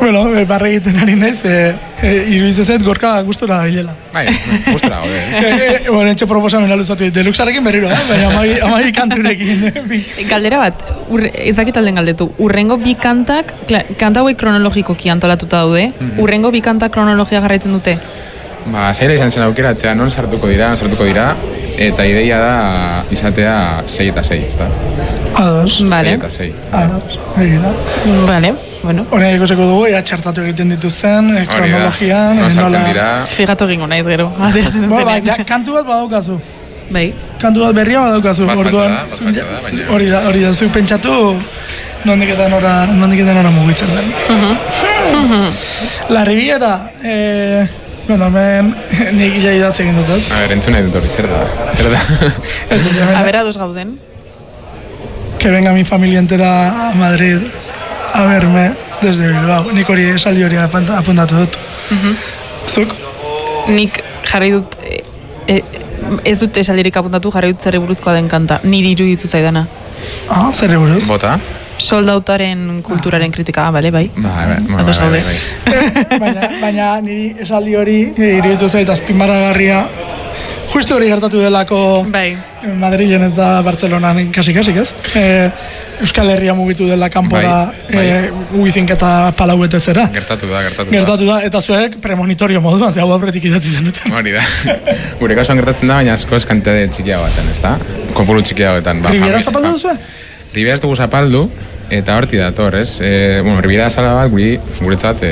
Bueno, barre egiten ari naiz, iruditzen zait gorka gustora gilela. Bai, gustora gaude. Bueno, etxe proposamena luzatu dit, deluxarekin berriro, baina amai kanturekin. Galdera bat, ezakit alden galdetu, urrengo bi kantak, kanta hauek kronologikoki antolatuta daude, urrengo bi kantak kronologia jarraitzen dute? Ba, zaila izan zen aukeratzea, non sartuko dira, eta ideia da izatea 6 eta 6, ezta? Ados. Vale. 6 eta 6. Ados, egira. Vale, bueno. Horrein ikusiko dugu, txartatu egiten dituzten, kronologian, non sartzen dira. Fijatu egingo naiz gero, ateratzen dutenean. Ba, kantu bat badaukazu. Bai. Kantu bat berria badaukazu, orduan. Hori da, zuk pentsatu, nondik eta nora mugitzen den. La Riviera, bueno, hemen nik ja idatze egin dut, ez? A ver, entzun nahi dut hori, zer da? A ver, ados gauden. Que venga mi familia entera a Madrid a verme desde Bilbao. Nik hori esaldi hori apuntatu dut. Zuk? Nik jarri dut, ez dut esaldirik apuntatu, jarri dut zerri buruzkoa den kanta. Niri iruditu zaidana. Ah, zerri buruz? Bota? Soldautaren kulturaren kritika, bale, bai? Bai. Baina niri esaldi hori iruditu zait azpimarragarria. Justo hori gertatu delako Madrilen eta Bartzelonan kasik, ez? Euskal Herria mugitu dela kanpora uizink eta palauetetzera. Gertatu da. Eta zuek premonitorio moduan, ze hau apretik idatzi zenuten. Hori da. Gure kasuan gertatzen da, baina asko eskantide txikiago baten, ez da? Kopuru txikiagoetan. Riviera zapaldu duzue? Riviera ez dugu zapaldu, eta horti dator, ez? Riviera zala bat, guretzat,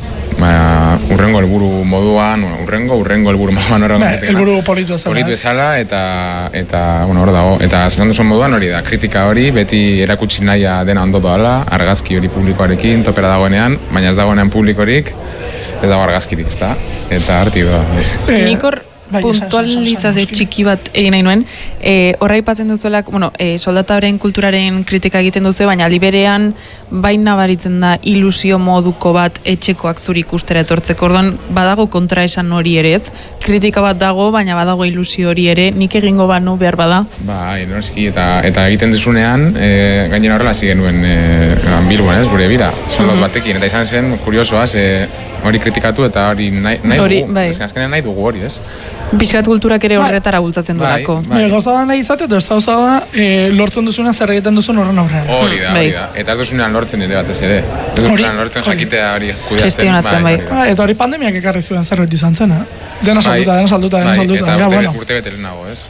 urrengo helburu moduan, urrengo helburu moduan helburu politu ezala, eta hor dago, eta zesan duzun moduan hori da, kritika hori, beti erakutsi nahia dena ondo doala, argazki hori publikoarekin, topera dagoenean, baina ez dagoenean publikorik, ez dago argazkirik, ez da? Eta harti doa. Nikor puntualizazio txiki bat egin nahi nuen, horra ipatzen duzuelak, soldataren kulturaren kritika egiten duzu, baina aldi berean baina baritzen da ilusio moduko bat etxekoak zuri ikustera etortzeko, orduan badago kontraesan hori ere ez, kritika bat dago, baina badago ilusio hori ere, nik egingo banu behar bada? Bai, noski, eta egiten duzunean, gainera horrela zigenuen Bilboan, ez, gure bira, soldat batekin, eta izan zen, kuriosoaz, hori kritikatu eta hori nahi dugu, azkenean nahi dugu hori, ez? Bizkat kulturak ere horretara bultzatzen duelako. Gauza da nahi izate, ez da lortzen duzuna zer egiten duzun horren aurrean. Hori da. Eta ez duzunean lortzen ere batez ere. Ez duzunean lortzen jakitea hori kuidatzen. Gestionatzen, bai. Eta hori pandemiak ekarri zuen zerbait izan zena. Dena salduta. Eta urte bete lehenago, ez?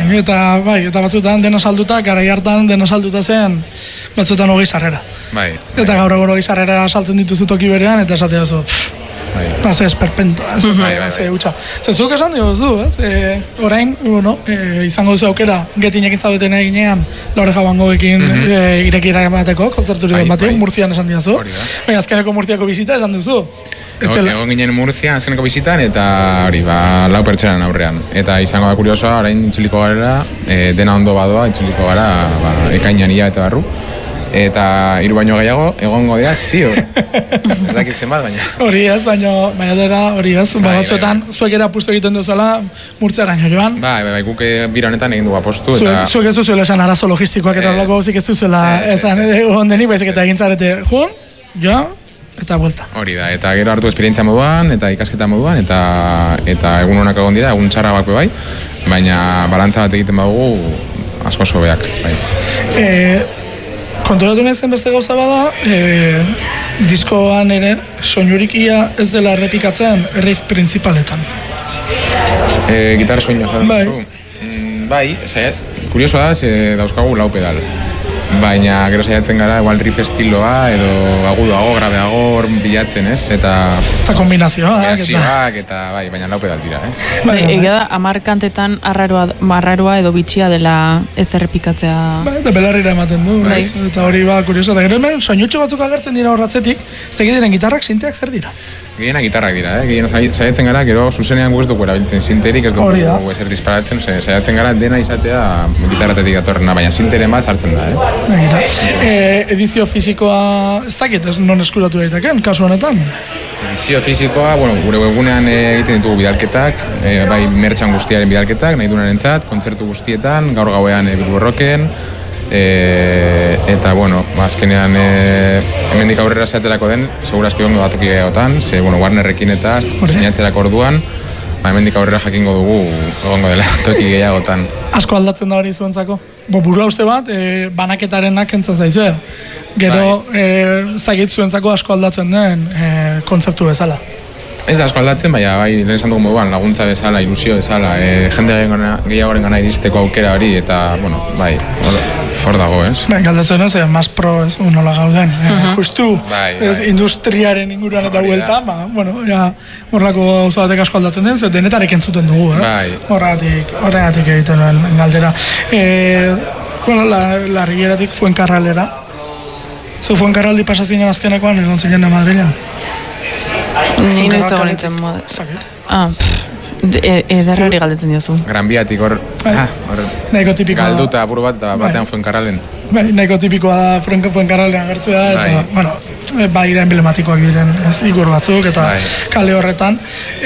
Eta batzutan dena salduta, garai hartan dena salduta zen, batzutan hogei sarrera. Eta gaur egun hogei sarrera saltzen dituzu toki berean, eta esatea zu. Ze esperpentoa, ze hutsa. Zezuk esan diozu, ez? Orain, izango duzu aukera, getinekin zaudeten eginean, Laure Jabangoekin irekira emateko, kontzerturik batean, Murtzian esan diozu. Baina azkeneko Murtziako bizita esan duzu. Egon ginen Murtzian azkeneko bizitan, eta hori, 4 pertsonan aurrean. Eta izango da kuriosoa, orain itzuliko gara, dena ondo badoa, itzuliko gara, ekainan hilabete barru. Eta 3 baino gehiago, egongo dira, ziur. Ez dakit zenbat, baina. Hori ez, baina dira, hori ez. Batzuetan, zuek ere apustu egiten duzela, Murtziaraino joan. Bai, guk bira honetan egin dugu apostu. Zuek ez duzuela esan arazo logistikoak eta loko gauzik ez duzuela esan ondenik, baizik eta egin zarete, joan, eta buelta. Hori da, eta gero hartu esperientzia moduan, eta ikasketa moduan, eta egun honak egon dira, egun txarra bakbe bai, baina balantza bat egiten badugu, asko sobeak, bai. Konturatu nezen beste gauza bada, diskoan ere, soinurikia ez dela errepikatzen riff principaletan. Gitarra soinu esan duzu. Bai, kuriosoa da, dauzkagu 4 pedal. Baina gero saiatzen gara, igual riff estiloa, edo agudoago, grabeago, bilatzen, ez? Eta kombinazioak, eta bai, baina 4 pedal dira, Egia da, 10 kantetan marraroa edo bitxia dela ez errepikatzea. Bai, eta belarrira ematen du, eta hori kurioso. Eta gero hemen, soinutxo batzuk agertzen dira horratzetik, segidiren gitarrak, sinteak zer dira? Gehiena gitarrak dira, gehiena saiatzen gara, gero zuzenean gu ez dugu erabiltzen sinterik, ez dugu ezer disparatzen, saiatzen gara dena izatea gitarratetik datorrena, baina sinteren bat sartzen da, Edizio fisikoa ez dakit, non eskuratu daiteken, kasu honetan? Edizio fisikoa, gure webgunean egiten ditugu bidalketak, bai mertxan guztiaren bidalketak, nahi dunarentzat, kontzertu guztietan, gaur gauean Bilbo Rocken, Eta, bueno, azkenean hemendik aurrera zeaterako den, segurazki ongo datoki gehiagotan, Warnerrekin eta sinatzerako orduan, hemendik aurrera jakingo dugu egongo dela toki gehiagotan. Asko aldatzen da hori zuentzako? Burua uste bat, banaketarenak entzat zaizue. Gero, zagit zuentzako asko aldatzen den kontzeptu bezala. Ez da asko aldatzen, baina lehen esan dugu moduan, laguntza bezala, ilusio bezala, jende gehiagoren gana iristeko aukera hori, eta, bueno, hor dago, ez? Galdatzen ez, mas pro ez, nola gauden. Justu, industriaren inguruan eta huelta, horrelako zaudatek asko aldatzen den, denetarek entzuten dugu, horregatik egiten duen galdera. La Rivieratik Fuencarralera. Zu Fuencarraldi pasazinen azkenekoan, egon zinen Madrilen. Ni noiz dago nintzen moda. Edarrari galdetzen diozu. Gran Biatik hor galduta apur bat da batean Fuencarralen. Nahiko tipikoa da Fuencarralen agertzea, eta baira emblematikoak diren igur batzuk, eta kale horretan.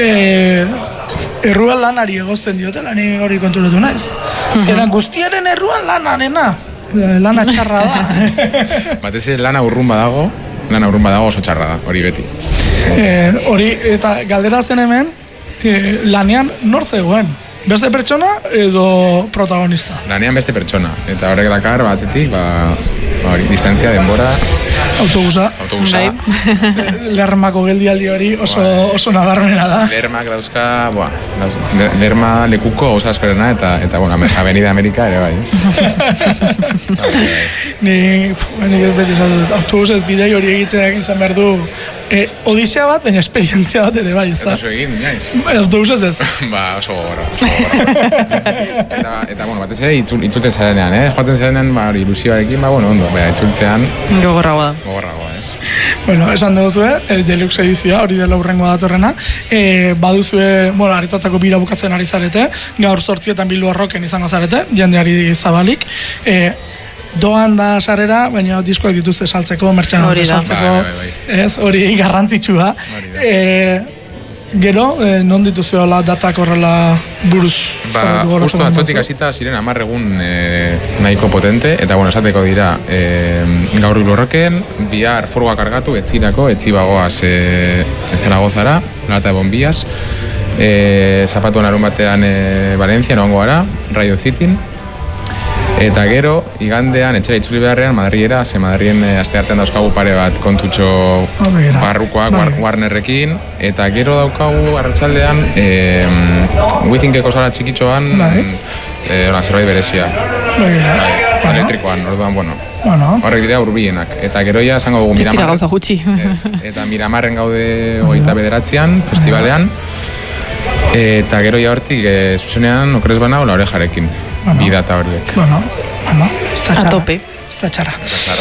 Erruan lanari egozten diotela, ni hori konturatu naiz. Azkenan guztiaren erruan lanarena. Lana txarra da. Batez lana urrun badago oso txarra da, hori beti. Hori, eta galdera zen hemen, lanean nor zegoen? Beste pertsona edo protagonista? Lanean beste pertsona, eta horrek dakar batetik, distantzia, denbora... Autobusa. Lermako geldialdi hori oso nabarmena da. Lermak dauzka, Lerma lekuko gauza askorena, eta Avenida Amerika ere bai. Nik beti zatut, autobusez bidei hori egiteak izan behar du odisea bat, baina esperientzia bat ere bai, ez da? Eta zo egin, naiz? Autobusez ez? Oso gogorra. Eta, batez ere, itzultzen zarenean, joaten zarenean, ilusioarekin, ondo, itzultzean... Gogorragoa. Ez. Esan dugu Deluxe edizioa, hori dela urrengoa datorrena. Baduzue, aritotako bira bukatzen ari zarete, gaur 8 Bilbo Rocken izango zarete, jendeari zabalik. Doan da sarrera, baina diskoak dituzte saltzeko, mertxan saltzeko, hori garrantzitsua. Gero, non dituzuela datak horrela buruz? Justo atzotik hasita ziren 10 egun nahiko potente, eta esateko dira gaur Bilbo Rocken, bihar furgoa kargatu, etzi bagoaz Zaragozara, Lata de Bombillas, zapatuan arun batean Valencia, noango gara, Radio Cityn, eta gero, igandean, etxera itzuli beharrean, Madriera, Madrien asteartean dauzkagu pare bat kontutxo barrukoak Warnerrekin, eta gero daukagu arratsaldean Wizinkeko sala txikitxoan zerbait berezia. Elektrikoan, orduan, horrek dira urbienak. Eta gero ja esango dugu Miramar. Ez dira gauza gutxi. Eta Miramarren gaude 29 festivalean, eta gero ja hortik zuzenean okrez bana ola orejarekin. Bidata horiek. Ez da txarra.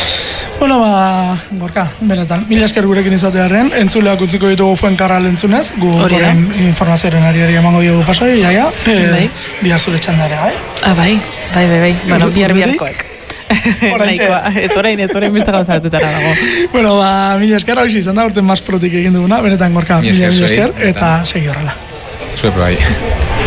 Gorka, benetan, mila esker gurekin izatearen, entzuleak utziko ditugu Fuencarral entzunez, gu goren informazioaren ariari emango diogu pasari, bihar zure txandarea, bai? Bai, bihar-biharkoak. Ez orain beste gauza batzetara dago. Mila esker, hau izan da, urten mas protik egin duguna, benetan Gorka, mila esker, eta segi horrela. Zuepe bai.